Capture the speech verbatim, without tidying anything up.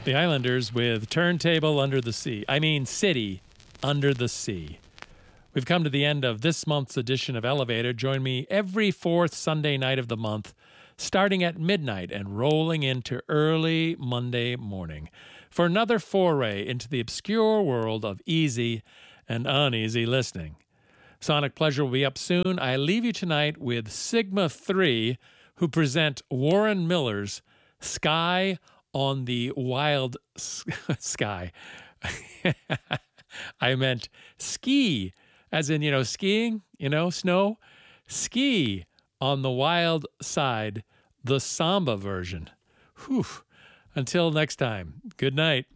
The Islanders with Turntable Under the Sea. I mean, City Under the Sea. We've come to the end of this month's edition of Elevator. Join me every fourth Sunday night of the month, starting at midnight and rolling into early Monday morning, for another foray into the obscure world of easy and uneasy listening. Sonic Pleasure will be up soon. I leave you tonight with Sigma three, who present Warren Miller's Sky on the Wild Sky. I meant ski, as in, you know, skiing, you know, snow. Ski on the Wild Side, the samba version. Whew. Until next time, good night.